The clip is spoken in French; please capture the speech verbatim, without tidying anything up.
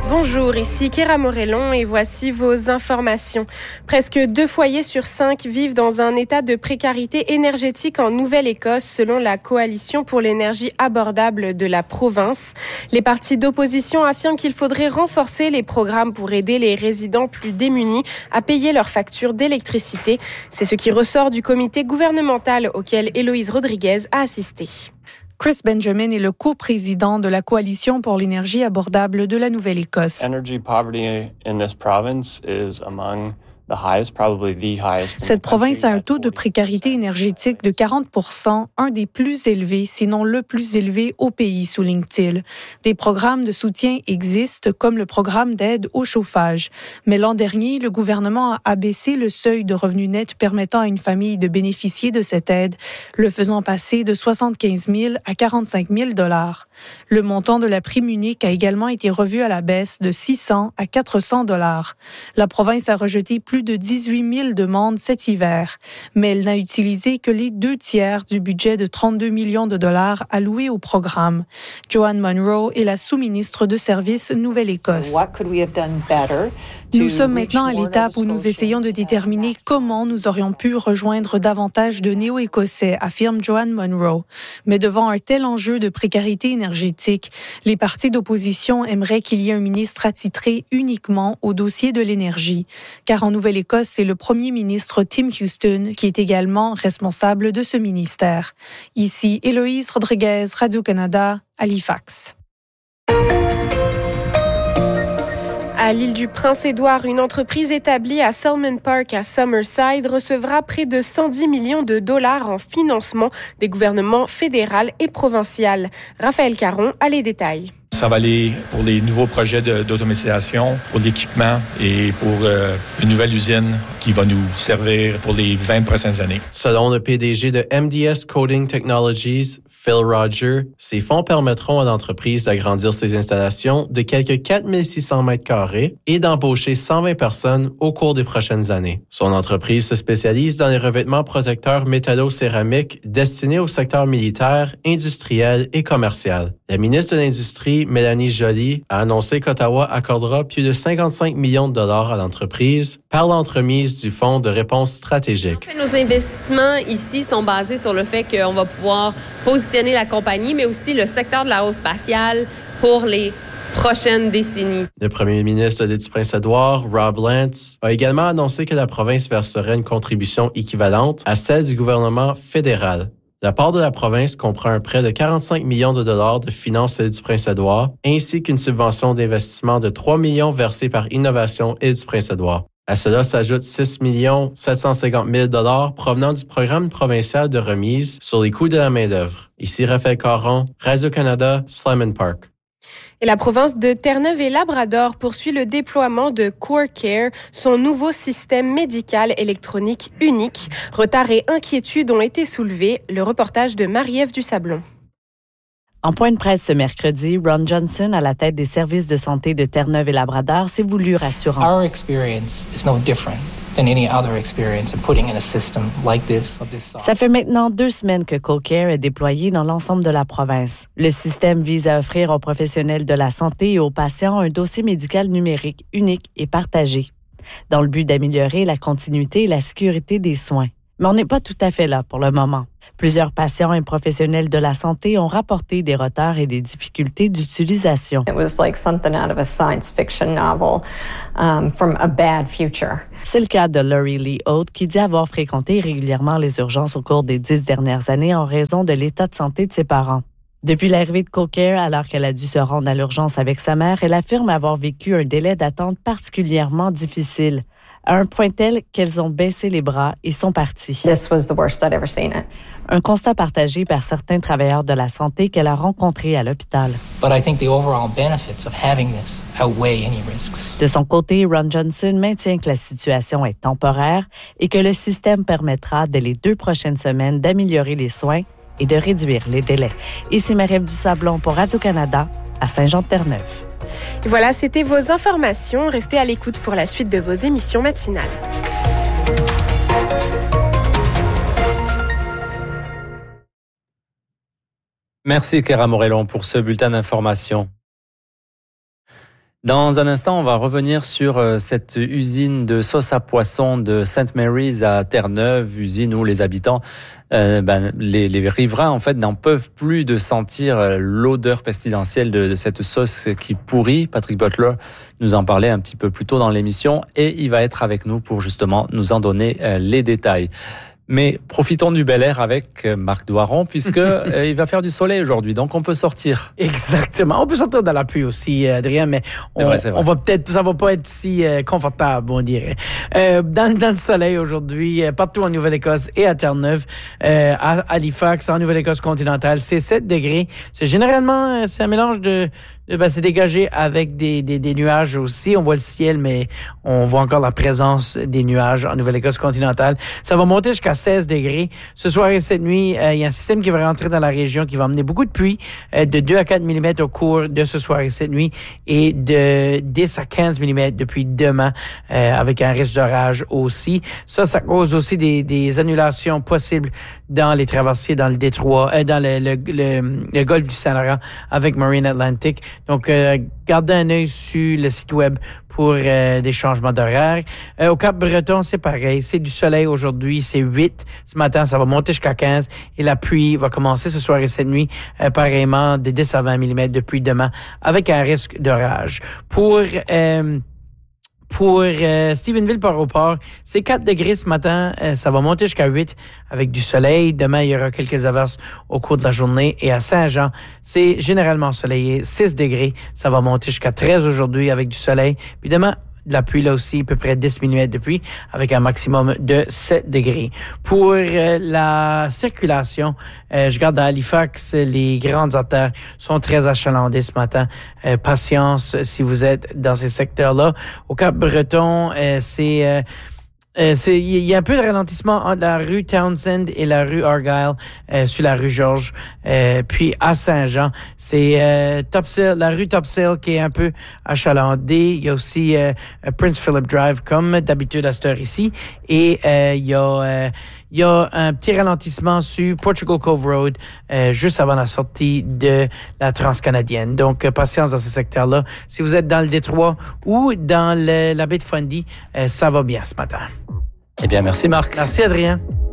Bonjour, ici Kéra Morellon et voici vos informations. Presque deux foyers sur cinq vivent dans un état de précarité énergétique en Nouvelle-Écosse, selon la Coalition pour l'énergie abordable de la province. Les partis d'opposition affirment qu'il faudrait renforcer les programmes pour aider les résidents plus démunis à payer leurs factures d'électricité. C'est ce qui ressort du comité gouvernemental auquel Héloïse Rodriguez a assisté. Chris Benjamin est le coprésident de la Coalition pour l'énergie abordable de la Nouvelle-Écosse. Energy poverty in this province is among the highest, probably the highest. Cette province a un taux de précarité énergétique de quarante pour cent, un des plus élevés, sinon le plus élevé au pays, souligne-t-il. Des programmes de soutien existent, comme le programme d'aide au chauffage. Mais l'an dernier, le gouvernement a abaissé le seuil de revenu net permettant à une famille de bénéficier de cette aide, le faisant passer de soixante-quinze mille à quarante-cinq mille dollars. Le montant de la prime unique a également été revu à la baisse de six cents à quatre cents dollars. La province a rejeté plus de dix-huit mille demandes cet hiver, mais elle n'a utilisé que les deux tiers du budget de trente-deux millions de dollars alloués au programme. Joanne Munro est la sous-ministre de Services Nouvelle-Écosse. Nous sommes maintenant à l'étape où nous essayons de déterminer comment nous aurions pu rejoindre davantage de Néo-Écossais, affirme Joanne Munro. Mais devant un tel enjeu de précarité énergétique, les partis d'opposition aimeraient qu'il y ait un ministre attitré uniquement au dossier de l'énergie. Car en Nouvelle-Écosse, c'est le premier ministre Tim Houston qui est également responsable de ce ministère. Ici, Héloïse Rodriguez, Radio-Canada, Halifax. À l'île du Prince-Édouard, une entreprise établie à Salmon Park à Summerside recevra près de cent dix millions de dollars en financement des gouvernements fédéral et provincial. Raphaël Caron a les détails. Ça va aller pour les nouveaux projets de, d'automatisation, pour l'équipement et pour euh, une nouvelle usine qui va nous servir pour les vingt prochaines années. Selon le P D G de M D S Coding Technologies, Phil Roger, ces fonds permettront à l'entreprise d'agrandir ses installations de quelques quatre mille six cents mètres carrés et d'embaucher cent vingt personnes au cours des prochaines années. Son entreprise se spécialise dans les revêtements protecteurs métallo-céramiques destinés au secteur militaire, industriel et commercial. La ministre de l'Industrie, Mélanie Joly, a annoncé qu'Ottawa accordera plus de cinquante-cinq millions de dollars à l'entreprise par l'entremise du Fonds de réponse stratégique. En fait, nos investissements ici sont basés sur le fait qu'on va pouvoir positionner la compagnie, mais aussi le secteur de l'aérospatiale pour les prochaines décennies. Le premier ministre de l'île du Prince-Édouard, Rob Lance, a également annoncé que la province verserait une contribution équivalente à celle du gouvernement fédéral. La part de la province comprend un prêt de quarante-cinq millions de dollars de finances à l'île du Prince-Édouard, ainsi qu'une subvention d'investissement de trois millions versée par Innovation île du Prince-Édouard. À cela s'ajoutent six millions sept cent cinquante mille dollars provenant du programme provincial de remise sur les coûts de la main-d'œuvre. Ici Raphaël Caron, Radio-Canada, Salmon Park. Et la province de Terre-Neuve et Labrador poursuit le déploiement de CoreCare, son nouveau système médical électronique unique. Retard et inquiétudes ont été soulevés. Le reportage de Marie-Ève Dusablon. En point de presse ce mercredi, Ron Johnson, à la tête des services de santé de Terre-Neuve et Labrador, s'est voulu rassurant. Our experience is no different than any other experience in putting in a system like this of this size. Ça fait maintenant deux semaines que CoreCare est déployé dans l'ensemble de la province. Le système vise à offrir aux professionnels de la santé et aux patients un dossier médical numérique unique et partagé, dans le but d'améliorer la continuité et la sécurité des soins. Mais on n'est pas tout à fait là pour le moment. Plusieurs patients et professionnels de la santé ont rapporté des retards et des difficultés d'utilisation. It was like something out of a science fiction novel um, from a bad future. C'est le cas de Laurie Lee Haute, qui dit avoir fréquenté régulièrement les urgences au cours des dix dernières années en raison de l'état de santé de ses parents. Depuis l'arrivée de CoreCare, alors qu'elle a dû se rendre à l'urgence avec sa mère, elle affirme avoir vécu un délai d'attente particulièrement difficile, à un point tel qu'elles ont baissé les bras et sont parties. This was the worst I'd ever seen it. Un constat partagé par certains travailleurs de la santé qu'elle a rencontrés à l'hôpital. But I think the overall benefits of having this outweigh any risks. De son côté, Ron Johnson maintient que la situation est temporaire et que le système permettra, dès les deux prochaines semaines, d'améliorer les soins et de réduire les délais. Ici Marie-Ève Dusablon pour Radio-Canada à Saint-Jean-de-Terre-Neuve. Et voilà, c'était vos informations. Restez à l'écoute pour la suite de vos émissions matinales. Merci Kéra Morellon pour ce bulletin d'information. Dans un instant, on va revenir sur euh, cette usine de sauce à poisson de Saint Mary's à Terre-Neuve, usine où les habitants, euh, ben, les, les riverains en fait n'en peuvent plus de sentir euh, l'odeur pestilentielle de, de cette sauce qui pourrit. Patrick Butler nous en parlait un petit peu plus tôt dans l'émission et il va être avec nous pour justement nous en donner euh, les détails. Mais profitons du bel air avec Marc Doiron, puisque euh, il va faire du soleil aujourd'hui, donc on peut sortir. Exactement. On peut sortir dans la pluie aussi, Adrien, mais on, c'est vrai, c'est vrai. on va peut-être, ça va pas être si euh, confortable, on dirait. Euh, dans, dans le soleil aujourd'hui, euh, partout en Nouvelle-Écosse et à Terre-Neuve, euh, à Halifax, en Nouvelle-Écosse continentale, c'est sept degrés. C'est généralement, c'est un mélange de, de ben, c'est dégagé avec des, des, des nuages aussi. On voit le ciel, mais on voit encore la présence des nuages en Nouvelle-Écosse continentale. Ça va monter jusqu'à seize degrés. Ce soir et cette nuit, euh, il y a un système qui va rentrer dans la région qui va amener beaucoup de pluie, euh, de deux à quatre millimètres au cours de ce soir et cette nuit et de dix à quinze millimètres depuis demain, euh, avec un risque d'orage aussi. Ça, ça cause aussi des, des annulations possibles dans les traversiers, dans le détroit, euh, dans le, le, le, le golfe du Saint-Laurent avec Marine Atlantic. Donc, euh, gardez un œil sur le site web pour euh, des changements d'horaire. Euh, au Cap-Breton, c'est pareil. C'est du soleil aujourd'hui, c'est huit. Ce matin, ça va monter jusqu'à quinze. Et la pluie va commencer ce soir et cette nuit, euh, pareillement, de dix à vingt millimètres depuis demain, avec un risque d'orage. Pour... Euh, Pour euh, Stephenville par Port, c'est quatre degrés ce matin. Euh, ça va monter jusqu'à huit avec du soleil. Demain, il y aura quelques averses au cours de la journée. Et à Saint-Jean, c'est généralement ensoleillé. six degrés. Ça va monter jusqu'à treize aujourd'hui avec du soleil. Puis demain, de la pluie là aussi, à peu près dix millimètres de pluie avec un maximum de sept degrés. Pour euh, la circulation, euh, je regarde à Halifax, les grandes artères sont très achalandées ce matin. Euh, patience si vous êtes dans ces secteurs-là. Au Cap-Breton, euh, c'est... Euh, Euh, c'est, il y a un peu de ralentissement entre la rue Townsend et la rue Argyle, euh, sur la rue Georges. Euh, puis à Saint-Jean, c'est euh, Topsail, la rue Topsail qui est un peu achalandée. Il y a aussi euh, Prince Philip Drive comme d'habitude à cette heure ici. Et euh, il y a euh, il y a un petit ralentissement sur Portugal Cove Road euh, juste avant la sortie de la Transcanadienne. Donc, euh, patience dans ces secteurs-là. Si vous êtes dans le Détroit ou dans le, la baie de Fundy, euh, ça va bien ce matin. Eh bien, merci Marc. Merci Adrien.